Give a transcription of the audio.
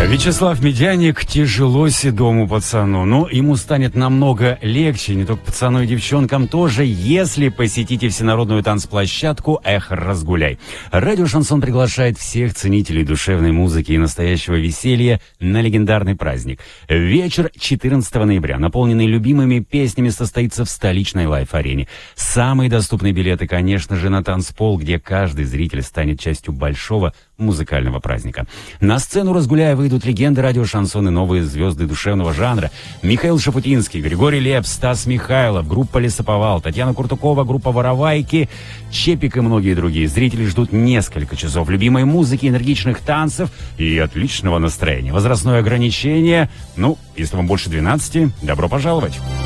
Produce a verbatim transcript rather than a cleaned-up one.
Вячеслав Медяник тяжело седому пацану, но ему станет намного легче, не только пацану и девчонкам тоже, если посетите всенародную танцплощадку «Эх, разгуляй». Радио «Шансон» приглашает всех ценителей душевной музыки и настоящего веселья на легендарный праздник. Вечер четырнадцатого ноября, наполненный любимыми песнями, состоится в столичной лайф-арене. Самые доступные билеты, конечно же, на танцпол, где каждый зритель станет частью большого музыкального праздника. На сцену «Разгуляя» выйдут легенды радио «Шансон» и новые звезды душевного жанра. Михаил Шафутинский, Григорий Лепс, Стас Михайлов, группа «Лесоповал», Татьяна Куртукова, группа «Воровайки», Чепик и многие другие. Зрители ждут несколько часов любимой музыки, энергичных танцев и отличного настроения. Возрастное ограничение, ну, если вам больше двенадцати, добро пожаловать.